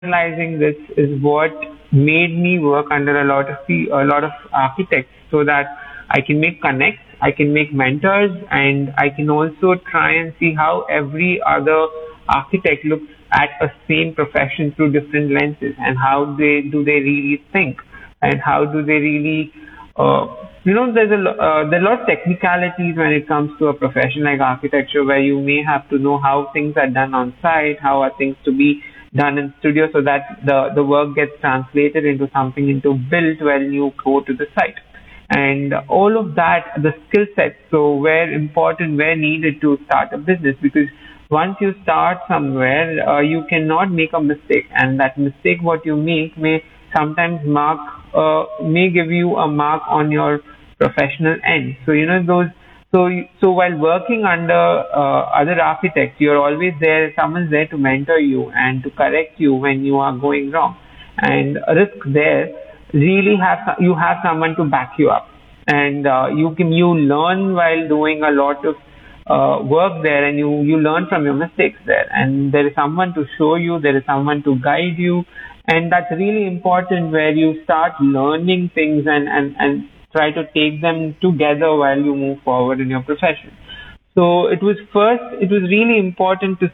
Realizing this is what made me work under a lot of architects so that I can make connects, I can make mentors, and I can also try and see how every other architect looks at a same profession through different lenses, and how they really think, and how do they really uh, there are a lot of technicalities when it comes to a profession like architecture, where you may have to know how things are done on site, how are things to be done in studio, so that the work gets translated into something into built when you go to the site. And all of that, the skill sets, so where important, where needed to start a business, because once you start somewhere, you cannot make a mistake, and that mistake what you make may sometimes may give you a mark on your professional end. So those. So while working under other architects, you're always there. Someone's there to mentor you and to correct you when you are going wrong. And a risk there really you have someone to back you up, and you learn while doing a lot of work there, and you learn from your mistakes there, and there is someone to show you, there is someone to guide you, and that's really important, where you start learning things and try to take them together while you move forward in your profession. So it was really important to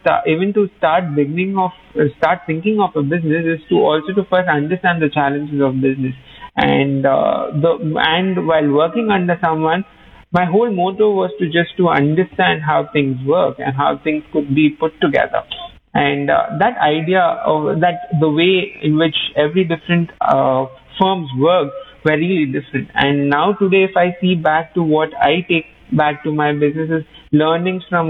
start thinking of a business, is to also to first understand the challenges of business. And while working under someone, my whole motto was to understand how things work and how things could be put together. And that idea of that, the way in which every different firms work were really different. And now today, if I see back to what I take back to my businesses, learnings from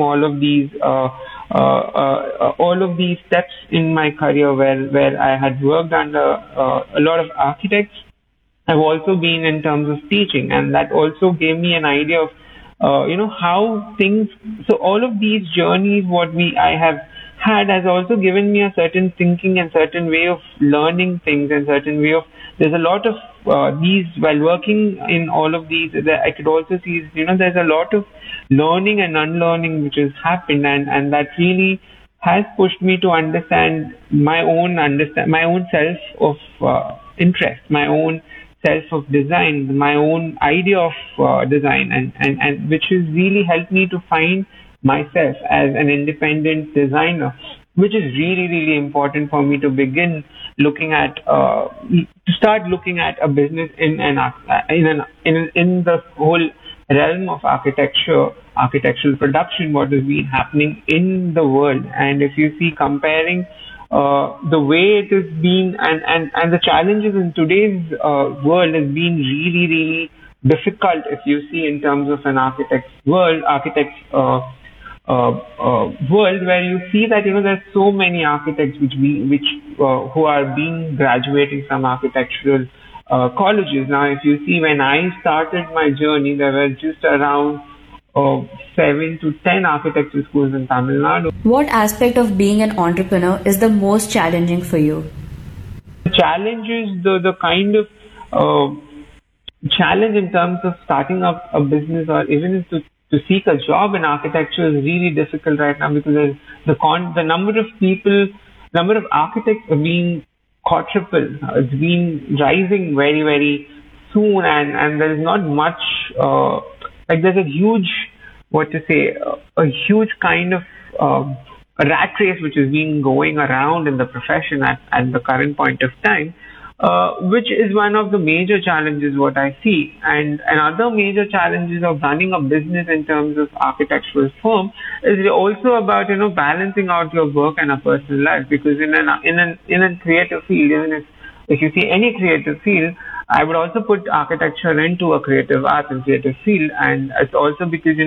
all of these steps in my career, where I had worked under a lot of architects. I've also been in terms of teaching, and that also gave me an idea of how things. So all of these journeys, I have had, has also given me a certain thinking and certain way of learning things, and certain way of. There's a lot of these while working in all of these. That I could also see, there's a lot of learning and unlearning which has happened, and that really has pushed me to understand my own self of interest, my own self of design, my own idea of design, and which has really helped me to find myself as an independent designer, which is really, really important for me to begin looking at, to start looking at a business in the whole realm of architectural production, what has been happening in the world. And if you see, comparing the way it has been, and the challenges in today's world has been really, really difficult. If you see, in terms of an world, where you see that there's so many architects who are being graduating from architectural colleges. Now, if you see, when I started my journey, there were just around 7 to 10 architecture schools in Tamil Nadu. What aspect of being an entrepreneur is the most challenging for you? The challenge is the kind of challenge in terms of starting up a business, or even to seek a job in architecture, is really difficult right now, because the number of architects have been quadruple. It's been rising very, very soon, and there's not much. There's a huge, a huge kind of a rat race which has been going around in the profession at the current point of time, which is one of the major challenges what I see. And another major challenges of running a business in terms of architectural firm is also about balancing out your work and a personal life, because in a creative field, even if you see any creative field, I would also put architecture into a creative art and creative field. And it's also because